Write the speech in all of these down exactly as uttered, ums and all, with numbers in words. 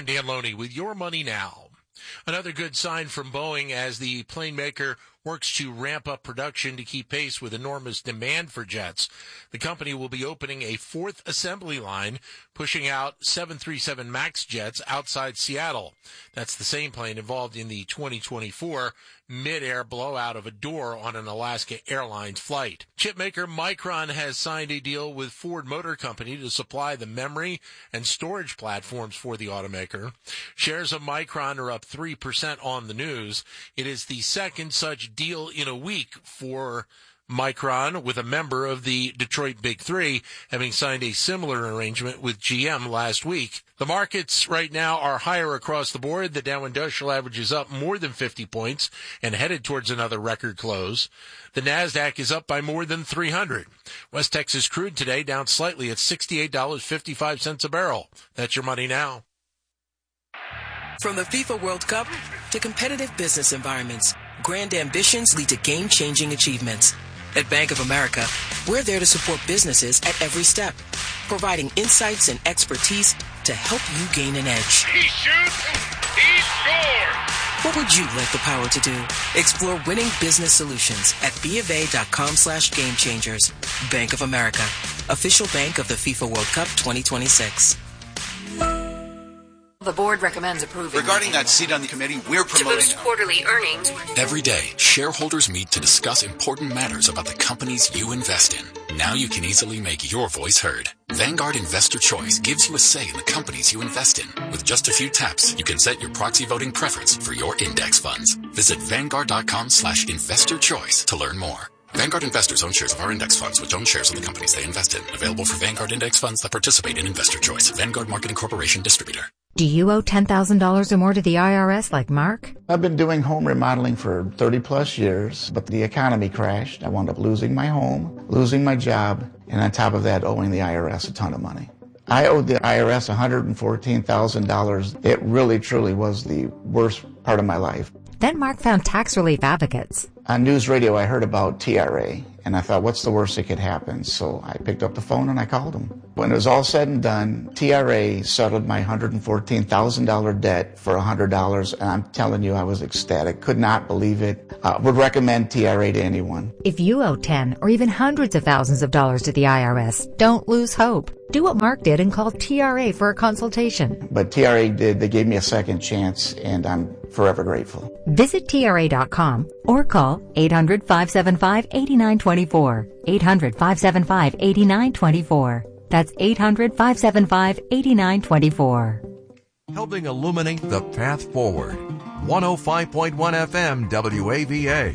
Dan Loney with Your Money Now. Another good sign from Boeing as the plane maker works to ramp up production to keep pace with enormous demand for jets. The company will be opening a fourth assembly line, pushing out seven thirty-seven MAX jets outside Seattle. That's the same plane involved in the twenty twenty-four mid-air blowout of a door on an Alaska Airlines flight. Chipmaker Micron has signed a deal with Ford Motor Company to supply the memory and storage platforms for the automaker. Shares of Micron are up three percent on the news. It is the second such deal in a week for Micron, with a member of the Detroit Big Three having signed a similar arrangement with G M last week. The markets right now are higher across the board. The Dow Industrial Average is up more than fifty points and headed towards another record close. The NASDAQ is up by more than three hundred. West Texas crude today down slightly at sixty-eight dollars and fifty-five cents a barrel. That's Your Money Now. From the FIFA World Cup to competitive business environments, grand ambitions lead to game-changing achievements. At Bank of America, we're there to support businesses at every step, providing insights and expertise to help you gain an edge. He shoots, he scores! What would you like the power to do? Explore winning business solutions at BofA.com slash game changers. Bank of America, official bank of the FIFA World Cup twenty twenty-six. The board recommends approving. Regarding that seat on the committee, we're promoting... To boost quarterly earnings. Every day, shareholders meet to discuss important matters about the companies you invest in. Now you can easily make your voice heard. Vanguard Investor Choice gives you a say in the companies you invest in. With just a few taps, you can set your proxy voting preference for your index funds. Visit Vanguard.com slash investor choice to learn more. Vanguard investors own shares of our index funds, which own shares of the companies they invest in. Available for Vanguard index funds that participate in Investor Choice. Vanguard Marketing Corporation Distributor. Do you owe ten thousand dollars or more to the I R S like Mark? I've been doing home remodeling for thirty plus years, but the economy crashed. I wound up losing my home, losing my job, and on top of that, owing the I R S a ton of money. I owed the I R S one hundred fourteen thousand dollars. It really, truly was the worst part of my life. Then Mark found Tax Relief Advocates. On news radio, I heard about T R A, and I thought, what's the worst that could happen? So I picked up the phone and I called them. When it was all said and done, T R A settled my one hundred fourteen thousand dollars debt for one hundred dollars, and I'm telling you, I was ecstatic. Could not believe it. Uh, would recommend T R A to anyone. If you owe ten or even hundreds of thousands of dollars to the I R S, don't lose hope. Do what Mark did and call T R A for a consultation. But T R A did. They gave me a second chance, and I'm forever grateful. Visit T R A dot com or call eight hundred, five seven five, eight nine two four. eight hundred, five seven five, eight nine two four. That's eight hundred, five seven five, eight nine two four. Helping illuminate the path forward. one oh five point one F M W A V A.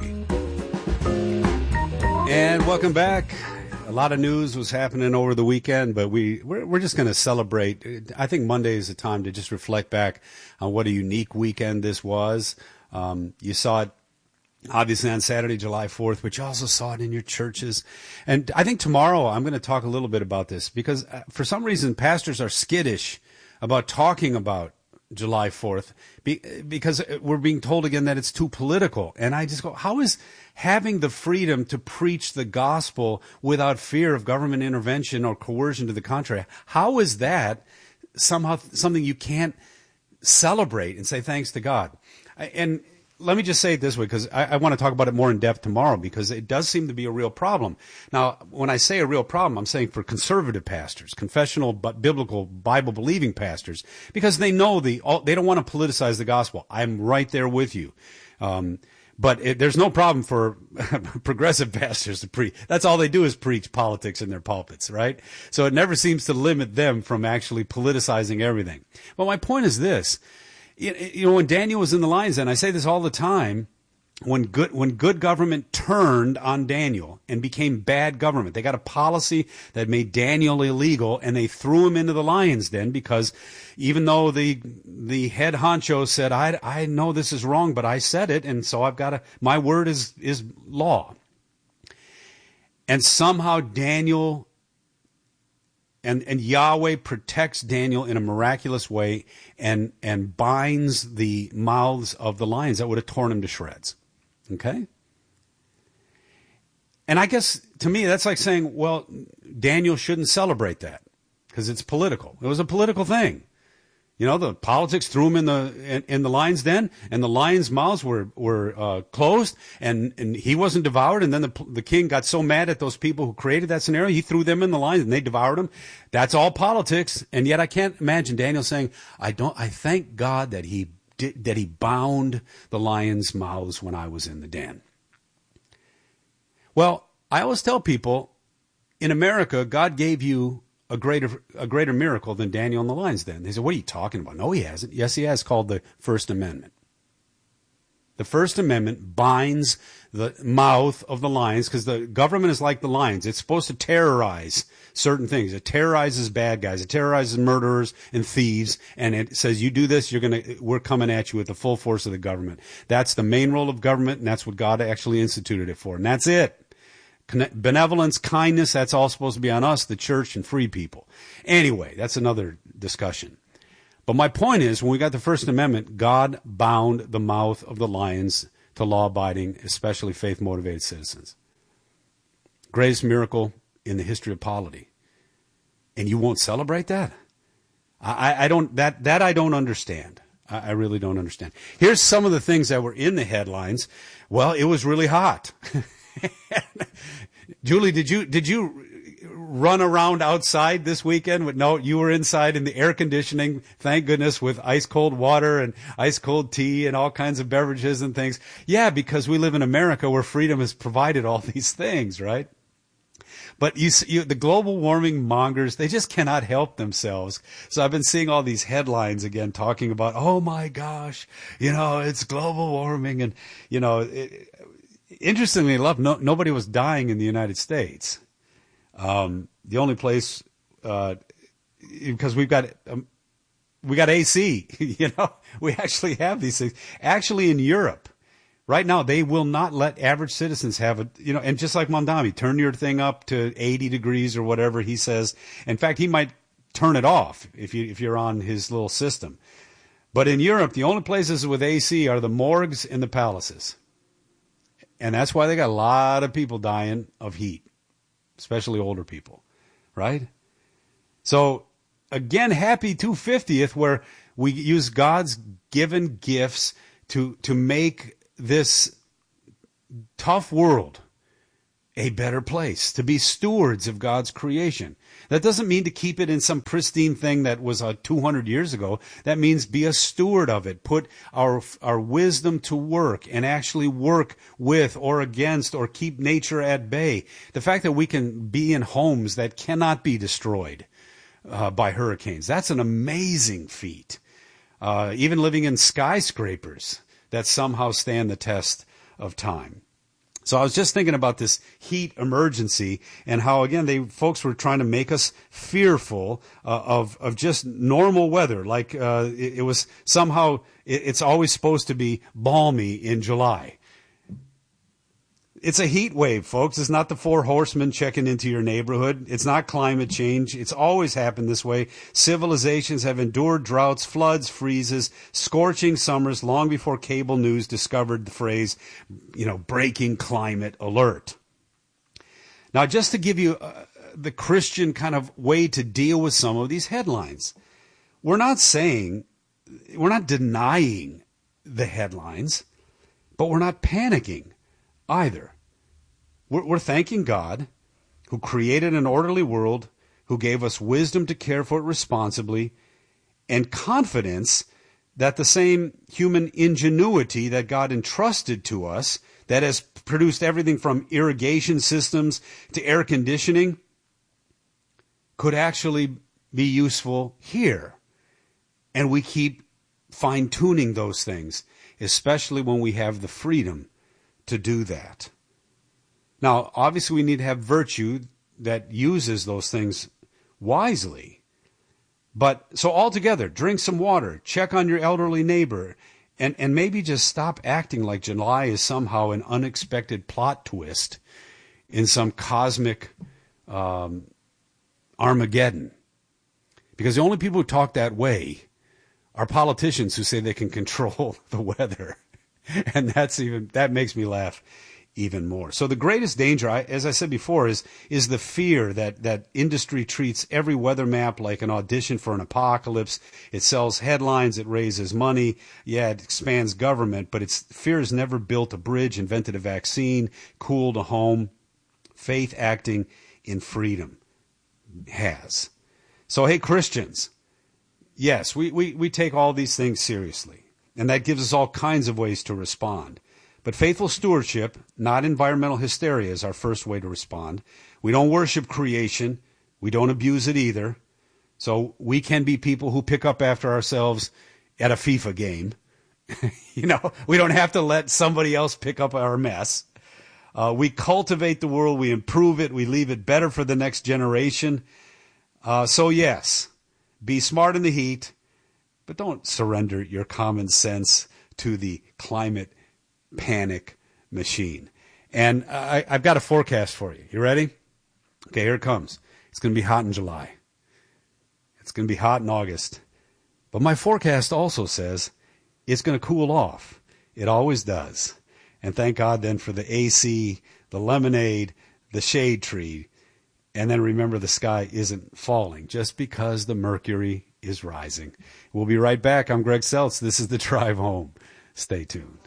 And welcome back. A lot of news was happening over the weekend, but we, we're, we're just going to celebrate. I think Monday is the time to just reflect back on what a unique weekend this was. Um, you saw it obviously on Saturday, July fourth, but you also saw it in your churches. And I think tomorrow I'm going to talk a little bit about this because uh, for some reason pastors are skittish about talking about July fourth be, because we're being told again that it's too political. And I just go, how is having the freedom to preach the gospel without fear of government intervention or coercion to the contrary, how is that somehow something you can't celebrate and say thanks to God? And let me just say it this way, because I, I want to talk about it more in depth tomorrow, because it does seem to be a real problem. Now, when I say a real problem, I'm saying for conservative pastors, confessional but biblical Bible-believing pastors, because they know the all, they don't want to politicize the gospel. I'm right there with you. Um, but it, there's no problem for progressive pastors to preach. That's all they do is preach politics in their pulpits, right? So it never seems to limit them from actually politicizing everything. But my point is this. You know, when Daniel was in the lion's den, I say this all the time, when good when good government turned on Daniel and became bad government, they got a policy that made Daniel illegal, and they threw him into the lion's den because even though the the head honcho said, I, I know this is wrong, but I said it, and so I've got to, my word is, is law. And somehow Daniel And and Yahweh protects Daniel in a miraculous way and and binds the mouths of the lions that would have torn him to shreds. Okay? And I guess, to me, that's like saying, well, Daniel shouldn't celebrate that because it's political. It was a political thing. You know, the politics threw him in the in, in the lion's den, and the lion's mouths were were uh, closed, and, and he wasn't devoured. And then the the king got so mad at those people who created that scenario, he threw them in the lions, and they devoured him. That's all politics. And yet, I can't imagine Daniel saying, "I don't. I thank God that he did, that he bound the lions' mouths when I was in the den." Well, I always tell people, in America, God gave you a greater a greater miracle than Daniel in the lion's den. They said, what are you talking about? No, he hasn't. Yes, he has, called the First Amendment. The First Amendment binds the mouth of the lions because the government is like the lions. It's supposed to terrorize certain things. It terrorizes bad guys. It terrorizes murderers and thieves. And it says, you do this, you're gonna, we're coming at you with the full force of the government. That's the main role of government, and that's what God actually instituted it for. And that's it. Benevolence, kindness, that's all supposed to be on us, the church, and free people. Anyway, that's another discussion. But my point is, when we got the First Amendment, God bound the mouth of the lions to law-abiding, especially faith-motivated citizens. Greatest miracle in the history of polity. And you won't celebrate that? I, I don't, that, that I don't understand. I, I really don't understand. Here's some of the things that were in the headlines. Well, it was really hot. Julie, did you did you run around outside this weekend? With, no, you were inside in the air conditioning, thank goodness, with ice cold water and ice cold tea and all kinds of beverages and things. Yeah, because we live in America where freedom has provided all these things, right? But you, you, the global warming mongers, they just cannot help themselves. So I've been seeing all these headlines again talking about, oh my gosh, you know, it's global warming, and you know. It, Interestingly enough, no, nobody was dying in the United States. Um, the only place, uh, because we've got um, we got A C, you know, we actually have these things. Actually, in Europe, right now, they will not let average citizens have it. You know, and just like Mondami, turn your thing up to eighty degrees or whatever he says. In fact, he might turn it off if you if you're on his little system. But in Europe, the only places with A C are the morgues and the palaces. And that's why they got a lot of people dying of heat, especially older people, right? So, again, happy two hundred fiftieth, where we use God's given gifts to to make this tough world a better place, to be stewards of God's creation. That doesn't mean to keep it in some pristine thing that was uh, two hundred years ago. That means be a steward of it. Put our our wisdom to work and actually work with or against or keep nature at bay. The fact that we can be in homes that cannot be destroyed uh, by hurricanes, that's an amazing feat. Uh, even living in skyscrapers that somehow stand the test of time. So I was just thinking about this heat emergency and how, again, they folks were trying to make us fearful uh, of of just normal weather. Like uh, it, it was somehow it, it's always supposed to be balmy in July. It's a heat wave, folks. It's not the four horsemen checking into your neighborhood. It's not climate change. It's always happened this way. Civilizations have endured droughts, floods, freezes, scorching summers long before cable news discovered the phrase, you know, breaking climate alert. Now, just to give you uh, the Christian kind of way to deal with some of these headlines, we're not saying, we're not denying the headlines, but we're not panicking either. We're, we're thanking God, who created an orderly world, who gave us wisdom to care for it responsibly, and confidence that the same human ingenuity that God entrusted to us, that has produced everything from irrigation systems to air conditioning, could actually be useful here. And we keep fine-tuning those things, especially when we have the freedom to do that. Now, obviously, we need to have virtue that uses those things wisely. But so altogether, drink some water, check on your elderly neighbor, and, and maybe just stop acting like July is somehow an unexpected plot twist in some cosmic um, Armageddon. Because the only people who talk that way are politicians who say they can control the weather. And that's even that makes me laugh even more. So the greatest danger, I, as I said before, is is the fear that, that industry treats every weather map like an audition for an apocalypse. It sells headlines, it raises money, yeah, it expands government, but it's fear has never built a bridge, invented a vaccine, cooled a home. Faith acting in freedom has. So, hey, Christians, yes, we, we, we take all these things seriously, and that gives us all kinds of ways to respond. But faithful stewardship, not environmental hysteria, is our first way to respond. We don't worship creation. We don't abuse it either. So we can be people who pick up after ourselves at a FIFA game. You know, we don't have to let somebody else pick up our mess. Uh, we cultivate the world. We improve it. We leave it better for the next generation. Uh, so, yes, be smart in the heat, but don't surrender your common sense to the climate panic machine. And I, I've got a forecast for you. You ready? Okay, here it comes. It's going to be hot in July. It's going to be hot in August. But my forecast also says it's going to cool off. It always does. And thank God then for the A C, the lemonade, the shade tree. And then remember, the sky isn't falling just because the mercury is rising. We'll be right back. I'm Greg Seltz. This is The Drive Home. Stay tuned.